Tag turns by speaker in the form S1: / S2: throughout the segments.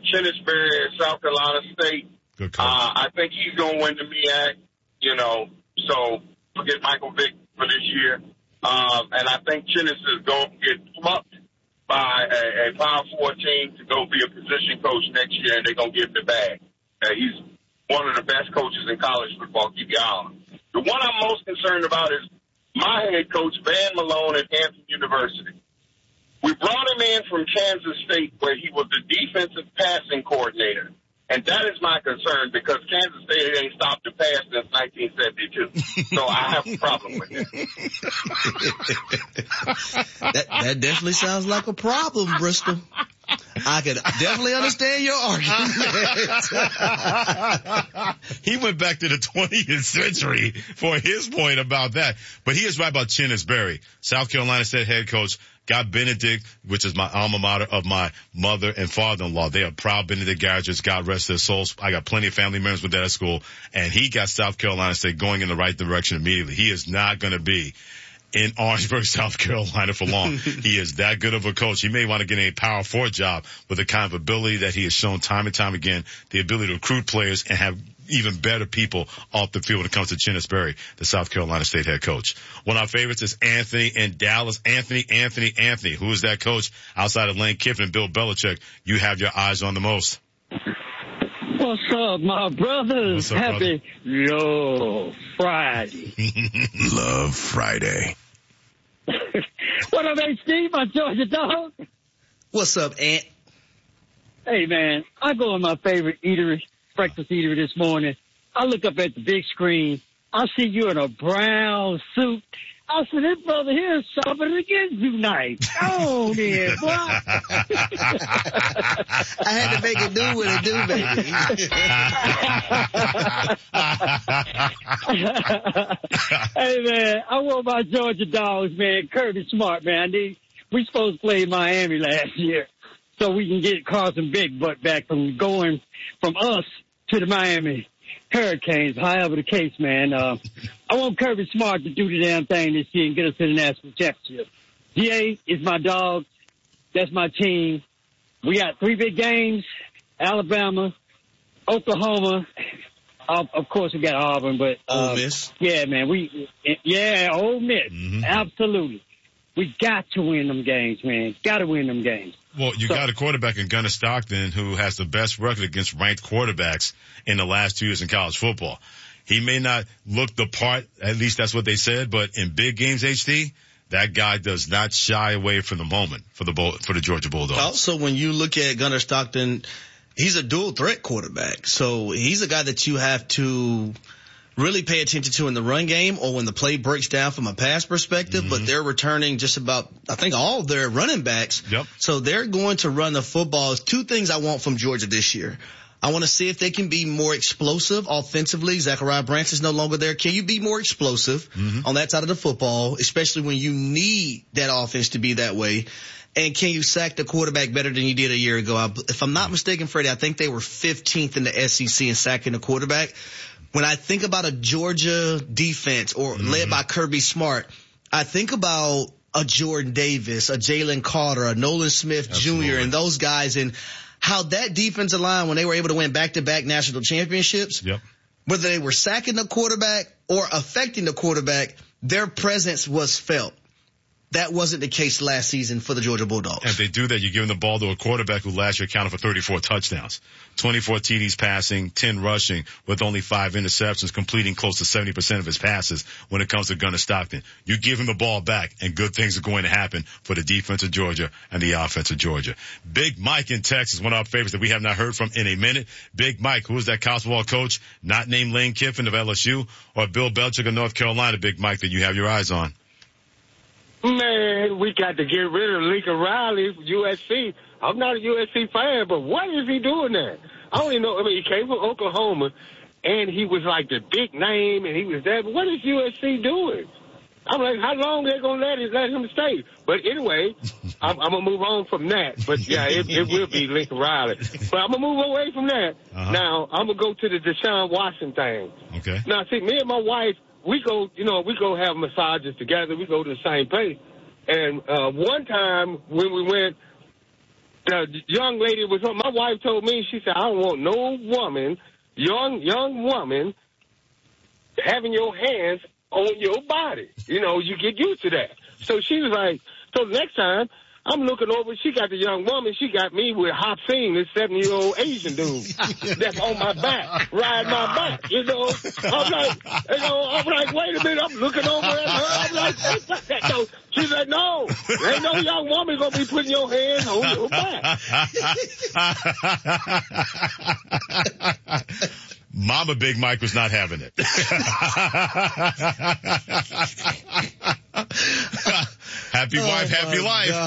S1: Chinnisberry at South Carolina State.
S2: Good coach.
S1: I think he's going to win the MEAC, so forget Michael Vick for this year. And I think Chinnis is going to get plucked by a Power 4 team to go be a position coach next year, and they're going to give him the bag. He's one of the best coaches in college football. Keep your eye on him. The one I'm most concerned about is my head coach, Van Malone at Hampton University. We brought him in from Kansas State where he was the defensive passing coordinator. And that is my concern because Kansas State ain't stopped the pass since 1972. So I have a problem with it.
S3: That definitely sounds like a problem, Bristol. I could definitely understand your argument.
S2: He went back to the 20th century for his point about that. But he is right about Chinnisberry, South Carolina State head coach. Got Benedict, which is my alma mater of my mother and father-in-law. They are proud Benedict Garagers. God rest their souls. I got plenty of family members with that at school. And he got South Carolina State going in the right direction immediately. He is not going to be in Orangeburg, South Carolina for long. He is that good of a coach. He may want to get a Power 4 job with the kind of ability that he has shown time and time again, the ability to recruit players and have even better people off the field when it comes to Chinnisberry, the South Carolina State head coach. One of our favorites is Anthony in Dallas. Anthony. Who is that coach outside of Lane Kiffin and Bill Belichick? You have your eyes on the most.
S4: What's up, my brothers?
S2: What's up,
S4: Happy Love Friday.
S5: Love Friday.
S4: What up, HD, my Georgia dog?
S3: What's up, Ant?
S4: Hey, man, I go in my favorite eatery, breakfast eatery this morning. I look up at the big screen. I see you in a brown suit. I said, this brother here is shopping again tonight. Oh, then, boy.
S3: I had to make it do what it do, baby.
S4: Hey, man, I want my Georgia dogs, man. Kirby Smart, man. We supposed to play Miami last year so we can get Carson Big Butt back from going from us to the Miami Hurricanes, however the case, man. I want Kirby Smart to do the damn thing this year and get us to the national championship. GA is my dog. That's my team. We got 3 big games, Alabama, Oklahoma. Of course, we got Auburn, but
S3: Ole Miss.
S4: Yeah, man. Ole Miss. Mm-hmm. Absolutely. We got to win them games, man. Got to win them games.
S2: Well, you got a quarterback in Gunnar Stockton who has the best record against ranked quarterbacks in the last 2 years in college football. He may not look the part, at least that's what they said, but in big games, HD, that guy does not shy away from the moment for the Georgia Bulldogs.
S3: Also, when you look at Gunnar Stockton, he's a dual threat quarterback. So he's a guy that you have to really pay attention to in the run game or when the play breaks down from a pass perspective, mm-hmm. but they're returning just about, I think, all of their running backs.
S2: Yep.
S3: So they're going to run the football. 2 things I want from Georgia this year. I want to see if they can be more explosive offensively. Zachariah Branch is no longer there. Can you be more explosive on that side of the football, especially when you need that offense to be that way? And can you sack the quarterback better than you did a year ago? If I'm not mistaken, Freddie, I think they were 15th in the SEC in sacking the quarterback. When I think about a Georgia defense or led by Kirby Smart, I think about a Jordan Davis, a Jalen Carter, a Nolan Smith Jr., and those guys, and how that defensive line, when they were able to win back-to-back national championships, whether they were sacking the quarterback or affecting the quarterback, their presence was felt. That wasn't the case last season for the Georgia Bulldogs.
S2: And if they do that, you're giving the ball to a quarterback who last year accounted for 34 touchdowns, 24 TDs passing, 10 rushing, with only 5 interceptions, completing close to 70% of his passes when it comes to Gunnar Stockton. You give him the ball back, and good things are going to happen for the defense of Georgia and the offense of Georgia. Big Mike in Texas, one of our favorites that we have not heard from in a minute. Big Mike, who is that college football coach, not named Lane Kiffin of LSU, or Bill Belichick of North Carolina, Big Mike, that you have your eyes on?
S6: Man, we got to get rid of Lincoln Riley, USC. I'm not a USC fan, but what is he doing there? I don't even know. I mean, he came from Oklahoma, and he was like the big name, and he was there. But what is USC doing? I'm like, how long they going to let him stay? But anyway, I'm going to move on from that. But, yeah, it will be Lincoln Riley. But I'm going to move away from that. Now, I'm going to go to the Deshaun Watson thing.
S2: Okay.
S6: Now, see, me and my wife, we go have massages together. We go to the same place. And one time when we went, the young lady was on. My wife told me, she said, I don't want no woman, young woman, having your hands on your body. You know, you get used to that. So she was like, so the next time, I'm looking over, she got the young woman, she got me with Hopsing, this 7-year-old Asian dude that's on my back, riding my back, you know. I'm like, wait a minute, I'm looking over at her, I'm like, no. She's like, no, ain't no young woman gonna be putting your hands on your back.
S2: Mama Big Mike was not having it. Happy wife, happy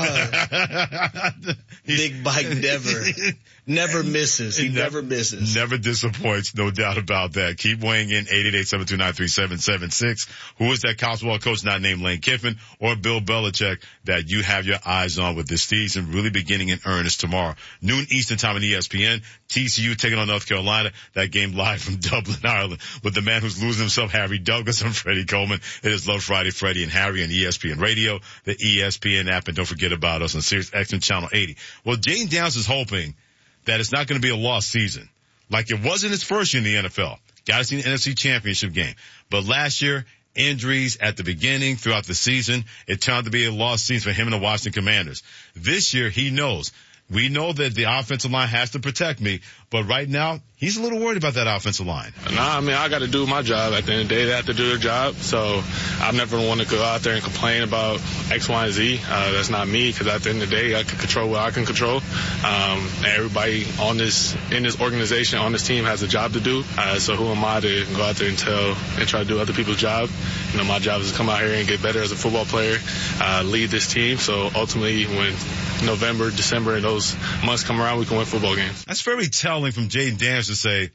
S2: life.
S3: Big Mike never misses. He never misses.
S2: Never disappoints, no doubt about that. Keep weighing in, 888-729-3776. Who is that college football coach not named Lane Kiffin or Bill Belichick that you have your eyes on with this season really beginning in earnest tomorrow? Noon Eastern time on ESPN. TCU taking on North Carolina. That game live from Dublin, Ireland, with the man who's losing himself, Harry Douglas. I'm Freddie Coleman. It is Love Friday, Freddie and Harry on ESPN Radio, the ESPN app, and don't forget about us on Sirius XM Channel 80. Well, Jayden Daniels is hoping that it's not going to be a lost season like it was in his first year in the NFL. Got to see the NFC Championship game. But last year, injuries at the beginning, throughout the season, it turned out to be a lost season for him and the Washington Commanders. This year, he knows. We know that the offensive line has to protect me, but right now, he's a little worried about that offensive line.
S7: I mean, I got to do my job. At the end of the day, they have to do their job. So I never want to go out there and complain about X, Y, and Z. That's not me, because at the end of the day, I can control what I can control. And everybody in this organization, on this team, has a job to do. So who am I to go out there and try to do other people's job? You know, my job is to come out here and get better as a football player, lead this team. So ultimately, when November, December, and those months come around, we can win football games.
S2: That's very telling from Jayden Daniels to say,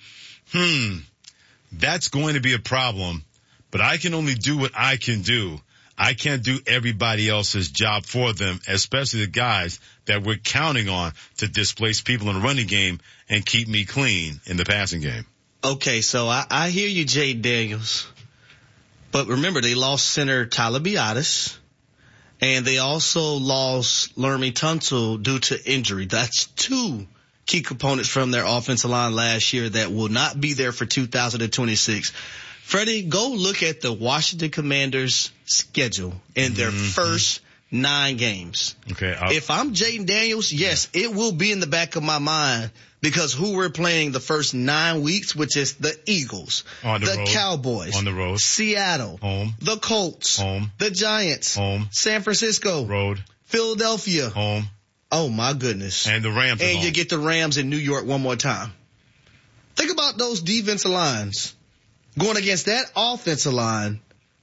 S2: that's going to be a problem, but I can only do what I can do. I can't do everybody else's job for them, especially the guys that we're counting on to displace people in the running game and keep me clean in the passing game.
S3: Okay, so I hear you, Jayden Daniels. But remember, they lost center Tyler Biadasz. And they also lost Laremy Tunsil due to injury. That's two key components from their offensive line last year that will not be there for 2026. Freddie, go look at the Washington Commanders' schedule in their first 9 games.
S2: Okay.
S3: If I'm Jayden Daniels, yes, it will be in the back of my mind because who we're playing the first 9 weeks, which is the Eagles, the Cowboys,
S2: on the road,
S3: Seattle,
S2: home,
S3: the Colts,
S2: home,
S3: the Giants,
S2: home,
S3: San Francisco,
S2: road,
S3: Philadelphia,
S2: home.
S3: Oh my goodness.
S2: And the Rams.
S3: And
S2: home.
S3: You get the Rams in New York one more time. Think about those defensive lines going against that offensive line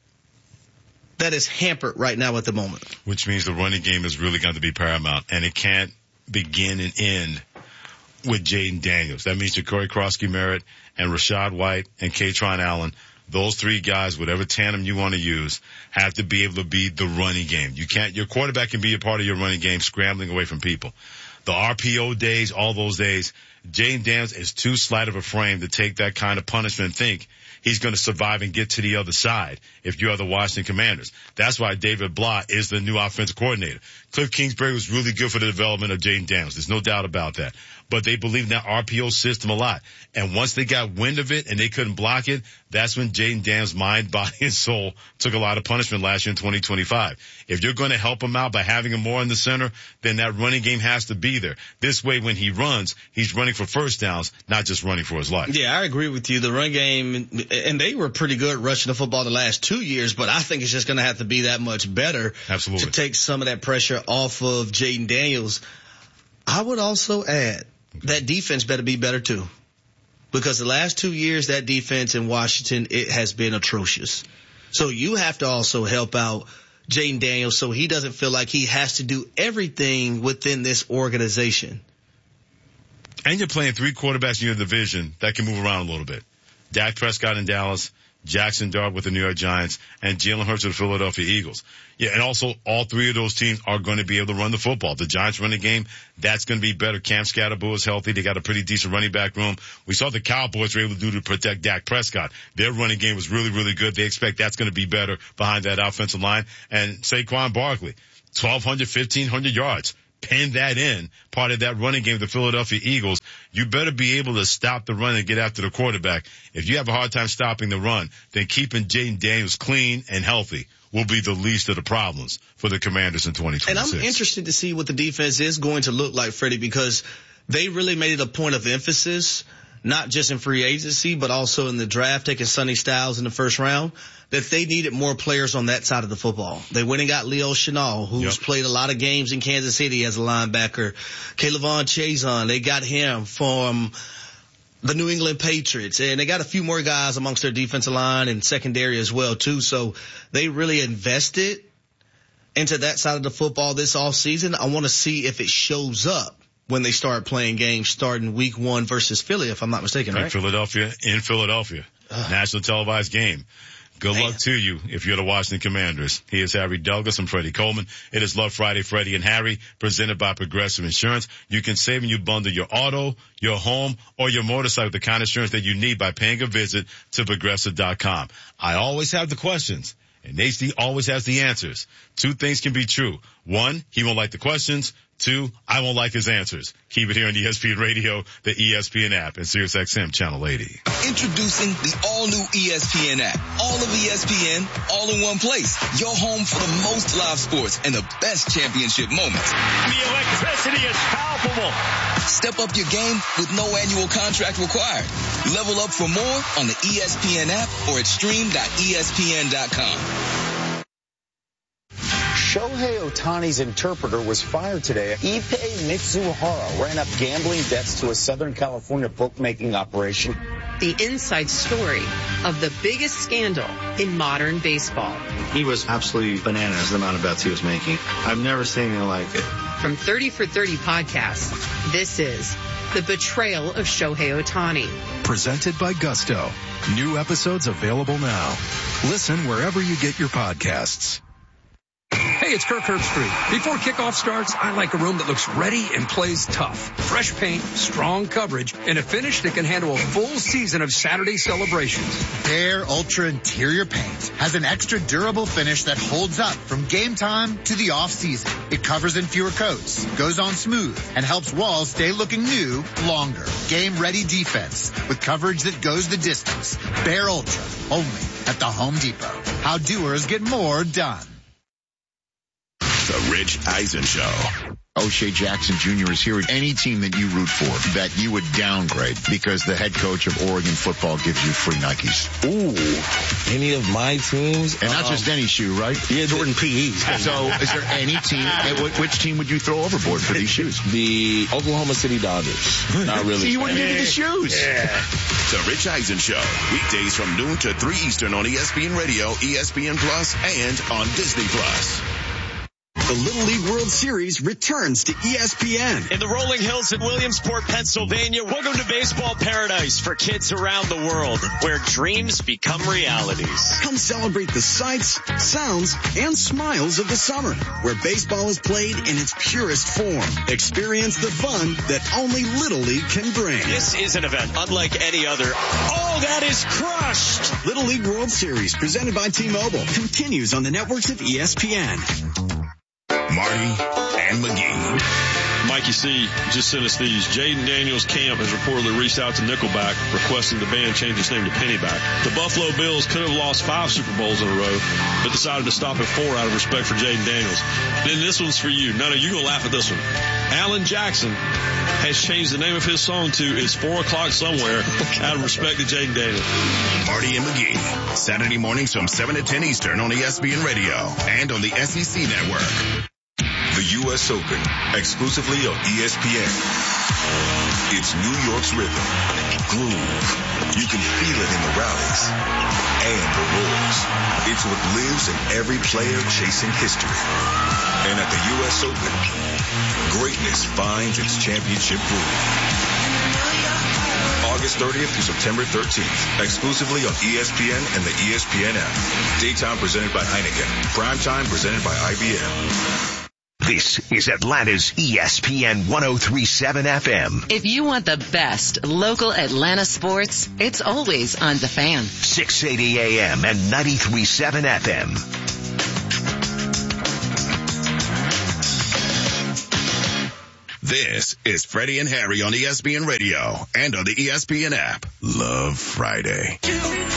S3: that is hampered right now at the moment.
S2: Which means the running game is really going to be paramount, and it can't begin and end with Jayden Daniels. That means Ja'Cory Krosky-Merritt and Rachaad White and Kaytron Allen, those 3 guys, whatever tandem you want to use, have to be able to be the running game. Your quarterback can be a part of your running game, scrambling away from people. The RPO days, all those days, Jayden Daniels is too slight of a frame to take that kind of punishment and think he's going to survive and get to the other side if you are the Washington Commanders. That's why David Blah is the new offensive coordinator. Cliff Kingsbury was really good for the development of Jayden Daniels. There's no doubt about that. But they believe in that RPO system a lot. And once they got wind of it and they couldn't block it, that's when Jayden Daniels' mind, body, and soul took a lot of punishment last year in 2025. If you're going to help him out by having him more in the center, then that running game has to be there. This way, when he runs, he's running for first downs, not just running for his life.
S3: Yeah, I agree with you. The run game, and they were pretty good rushing the football the last 2 years, but I think it's just going to have to be that much better.
S2: Absolutely.
S3: To take some of that pressure off of Jayden Daniels. I would also add that defense better be better too. Because the last 2 years, that defense in Washington, it has been atrocious. So you have to also help out Jayden Daniels so he doesn't feel like he has to do everything within this organization.
S2: And you're playing 3 quarterbacks in your division that can move around a little bit. Dak Prescott in Dallas, Jackson Dart with the New York Giants, and Jalen Hurts with the Philadelphia Eagles. Yeah, and also all 3 of those teams are going to be able to run the football. The Giants running game, that's going to be better. Cam Scatterbo is healthy. They got a pretty decent running back room. We saw the Cowboys were able to do to protect Dak Prescott. Their running game was really, really good. They expect that's going to be better behind that offensive line. And Saquon Barkley, 1,200, 1,500 yards. pin that in, part of that running game of the Philadelphia Eagles. You better be able to stop the run and get after the quarterback. If you have a hard time stopping the run, then keeping Jaden Daniels clean and healthy will be the least of the problems for the Commanders in 2026.
S3: And I'm interested to see what the defense is going to look like, Freddie, because they really made it a point of emphasis, not just in free agency, but also in the draft, taking Sonny Styles in the first round, that they needed more players on that side of the football. They went and got Leo Chenal, who's played a lot of games in Kansas City as a linebacker. Kayvon Chazon, they got him from the New England Patriots, and they got a few more guys amongst their defensive line and secondary as well, too. So they really invested into that side of the football this offseason. I want to see if it shows up when they start playing games starting week 1 versus Philly, if I'm not mistaken, right?
S2: In Philadelphia. National televised game. Good luck to you if you're the Washington Commanders. Here's Harry Douglas and Freddie Coleman. It is Love Friday, Freddie and Harry, presented by Progressive Insurance. You can save when you bundle your auto, your home, or your motorcycle, the kind of insurance that you need by paying a visit to Progressive.com. I always have the questions, and HD always has the answers. 2 things can be true. 1, he won't like the questions. 2, I won't like his answers. Keep it here on ESPN Radio, the ESPN app, and SiriusXM Channel 80.
S8: Introducing the all-new ESPN app. All of ESPN, all in one place. Your home for the most live sports and the best championship moments.
S9: The electricity is palpable.
S8: Step up your game with no annual contract required. Level up for more on the ESPN app or at stream.espn.com.
S10: Shohei Ohtani's interpreter was fired today. Ippei Mitsuhara ran up gambling debts to a Southern California bookmaking operation.
S11: The inside story of the biggest scandal in modern baseball.
S12: He was absolutely bananas, the amount of bets he was making. I've never seen anything like it.
S11: From 30 for 30 podcasts, this is The Betrayal of Shohei Ohtani.
S5: Presented by Gusto. New episodes available now. Listen wherever you get your podcasts.
S13: Hey, it's Kirk Herbstreit. Before kickoff starts, I like a room that looks ready and plays tough. Fresh paint, strong coverage, and a finish that can handle a full season of Saturday celebrations.
S14: Behr Ultra Interior Paint has an extra durable finish that holds up from game time to the off-season. It covers in fewer coats, goes on smooth, and helps walls stay looking new longer. Game-ready defense with coverage that goes the distance. Behr Ultra, only at the Home Depot. How doers get more done.
S5: The Rich Eisen Show.
S15: O'Shea Jackson Jr. is here. Any team that you root for that you would downgrade because the head coach of Oregon football gives you free Nikes.
S16: Ooh, any of my teams?
S15: And not just any shoe, right?
S16: Yeah, Jordan PEs.
S15: So is there any team, which team would you throw overboard for these shoes?
S16: The Oklahoma City Dodgers. Not really.
S15: So you wouldn't give me the shoes.
S5: Yeah. The Rich Eisen Show. Weekdays from noon to 3 Eastern on ESPN Radio, ESPN Plus, and on Disney Plus.
S17: The Little League World Series returns to ESPN.
S18: In the rolling hills in Williamsport, Pennsylvania, welcome to baseball paradise for kids around the world, where dreams become realities.
S17: Come celebrate the sights, sounds, and smiles of the summer, where baseball is played in its purest form. Experience the fun that only Little League can bring.
S18: This is an event unlike any other. Oh, that is crushed!
S17: Little League World Series, presented by T-Mobile, continues on the networks of ESPN.
S5: Marty and McGee.
S19: Mikey C. just sent us these. Jaden Daniels Camp has reportedly reached out to Nickelback requesting the band change its name to Pennyback. The Buffalo Bills could have lost 5 Super Bowls in a row, but decided to stop at 4 out of respect for Jaden Daniels. Then this one's for you. No, you're going to laugh at this one. Alan Jackson has changed the name of his song to It's 4 O'Clock Somewhere out of respect to Jaden Daniels.
S5: Marty and McGee. Saturday mornings from 7 to 10 Eastern on ESPN Radio and on the SEC Network.
S20: The U.S. Open, exclusively on ESPN. It's New York's rhythm, groove. You can feel it in the rallies and the roars. It's what lives in every player chasing history. And at the U.S. Open, greatness finds its championship groove. August 30th through September 13th, exclusively on ESPN and the ESPN app. Daytime presented by Heineken. Primetime presented by IBM.
S21: This is Atlanta's ESPN 103.7 FM.
S22: If you want the best local Atlanta sports, it's always on The Fan.
S21: 680 AM and 93.7 FM.
S5: This is Freddie and Harry on ESPN Radio and on the ESPN app. Love Friday.